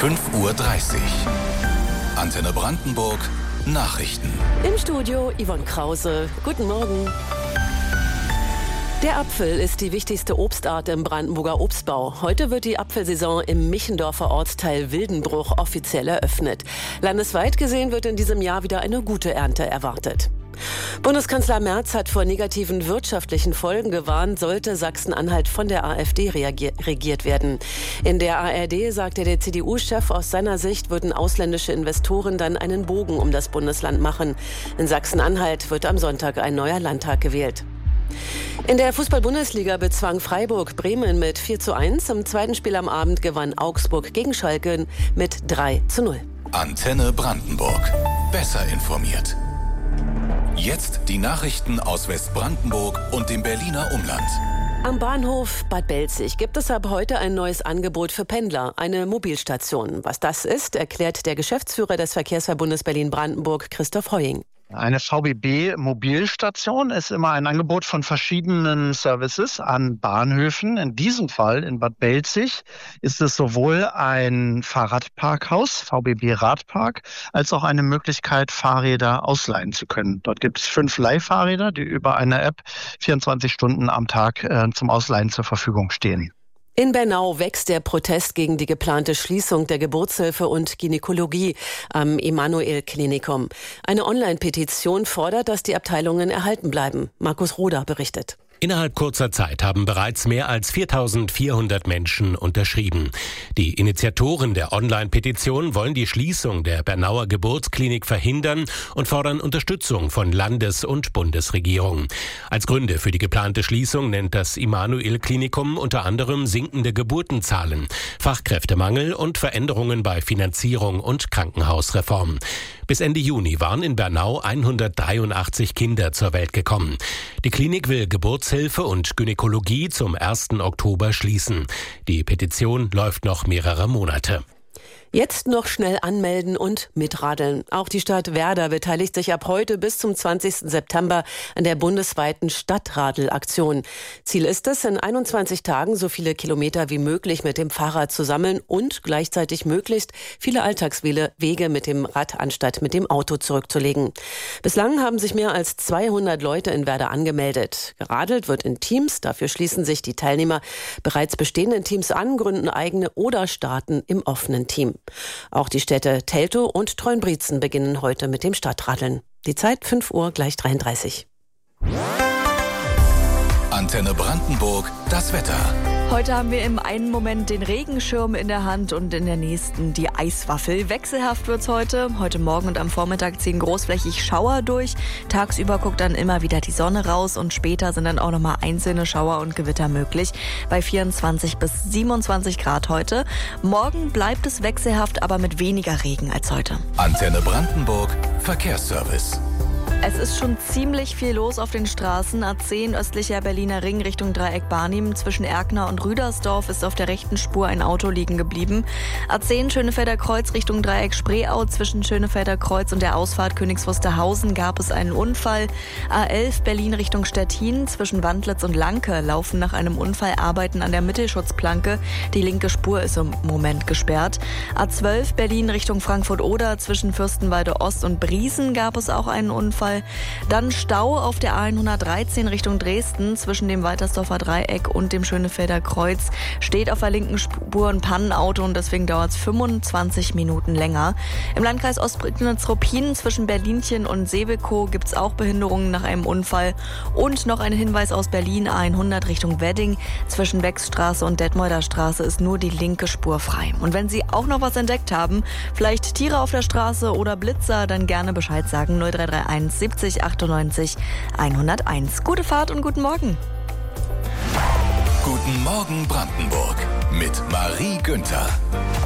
5:30 Uhr. Antenne Brandenburg Nachrichten. Im Studio Yvonne Krause. Guten Morgen. Der Apfel ist die wichtigste Obstart im Brandenburger Obstbau. Heute wird die Apfelsaison im Michendorfer Ortsteil Wildenbruch offiziell eröffnet. Landesweit gesehen wird in diesem Jahr wieder eine gute Ernte erwartet. Bundeskanzler Merz hat vor negativen wirtschaftlichen Folgen gewarnt, sollte Sachsen-Anhalt von der AfD regiert werden. In der ARD sagte der CDU-Chef, aus seiner Sicht würden ausländische Investoren dann einen Bogen um das Bundesland machen. In Sachsen-Anhalt wird am Sonntag ein neuer Landtag gewählt. In der Fußball-Bundesliga bezwang Freiburg Bremen mit 4:1. Im zweiten Spiel am Abend gewann Augsburg gegen Schalke mit 3:0. Antenne Brandenburg. Besser informiert. Jetzt die Nachrichten aus Westbrandenburg und dem Berliner Umland. Am Bahnhof Bad Belzig gibt es ab heute ein neues Angebot für Pendler, eine Mobilstation. Was das ist, erklärt der Geschäftsführer des Verkehrsverbundes Berlin-Brandenburg, Christoph Heuing. Eine VBB-Mobilstation ist immer ein Angebot von verschiedenen Services an Bahnhöfen. In diesem Fall in Bad Belzig ist es sowohl ein Fahrradparkhaus, VBB Radpark, als auch eine Möglichkeit, Fahrräder ausleihen zu können. Dort gibt es 5 Leihfahrräder, die über eine App 24 Stunden am Tag zum Ausleihen zur Verfügung stehen. In Bernau wächst der Protest gegen die geplante Schließung der Geburtshilfe und Gynäkologie am Emanuel-Klinikum. Eine Online-Petition fordert, dass die Abteilungen erhalten bleiben. Markus Roder berichtet. Innerhalb kurzer Zeit haben bereits mehr als 4.400 Menschen unterschrieben. Die Initiatoren der Online-Petition wollen die Schließung der Bernauer Geburtsklinik verhindern und fordern Unterstützung von Landes- und Bundesregierung. Als Gründe für die geplante Schließung nennt das Emanuel-Klinikum unter anderem sinkende Geburtenzahlen, Fachkräftemangel und Veränderungen bei Finanzierung und Krankenhausreform. Bis Ende Juni waren in Bernau 183 Kinder zur Welt gekommen. Die Klinik will Geburtshilfe und Gynäkologie zum 1. Oktober schließen. Die Petition läuft noch mehrere Monate. Jetzt noch schnell anmelden und mitradeln. Auch die Stadt Werder beteiligt sich ab heute bis zum 20. September an der bundesweiten Stadtradelaktion. Ziel ist es, in 21 Tagen so viele Kilometer wie möglich mit dem Fahrrad zu sammeln und gleichzeitig möglichst viele Alltagswege mit dem Rad anstatt mit dem Auto zurückzulegen. Bislang haben sich mehr als 200 Leute in Werder angemeldet. Geradelt wird in Teams, dafür schließen sich die Teilnehmer bereits bestehenden Teams an, gründen eigene oder starten im offenen Team. Auch die Städte Teltow und Treuenbrietzen beginnen heute mit dem Stadtradeln. Die Zeit 5:33 Uhr. Antenne Brandenburg, das Wetter. Heute haben wir im einen Moment den Regenschirm in der Hand und in der nächsten die Eiswaffel. Wechselhaft wird's heute. Heute Morgen und am Vormittag ziehen großflächig Schauer durch. Tagsüber guckt dann immer wieder die Sonne raus und später sind dann auch nochmal einzelne Schauer und Gewitter möglich. Bei 24 bis 27 Grad heute. Morgen bleibt es wechselhaft, aber mit weniger Regen als heute. Antenne Brandenburg, Verkehrsservice. Es ist schon ziemlich viel los auf den Straßen. A10 östlicher Berliner Ring Richtung Dreieck Barnim. Zwischen Erkner und Rüdersdorf ist auf der rechten Spur ein Auto liegen geblieben. A10 Schönefelder Kreuz Richtung Dreieck Spreeau. Zwischen Schönefelder Kreuz und der Ausfahrt Königs Wusterhausen gab es einen Unfall. A11 Berlin Richtung Stettin. Zwischen Wandlitz und Lanke laufen nach einem Unfall Arbeiten an der Mittelschutzplanke. Die linke Spur ist im Moment gesperrt. A12 Berlin Richtung Frankfurt-Oder. Zwischen Fürstenwalde Ost und Briesen gab es auch einen Unfall. Dann Stau auf der A113 Richtung Dresden zwischen dem Waltersdorfer Dreieck und dem Schönefelder Kreuz. Steht auf der linken Spur ein Pannenauto und deswegen dauert es 25 Minuten länger. Im Landkreis Ostprignitz-Ruppin zwischen Berlinchen und Seebekow gibt es auch Behinderungen nach einem Unfall. Und noch ein Hinweis aus Berlin, A100 Richtung Wedding. Zwischen Beckstraße und Detmolder Straße ist nur die linke Spur frei. Und wenn Sie auch noch was entdeckt haben, vielleicht Tiere auf der Straße oder Blitzer, dann gerne Bescheid sagen. 0331 70 98 101. Gute Fahrt und guten Morgen. Guten Morgen Brandenburg mit Marie Günther.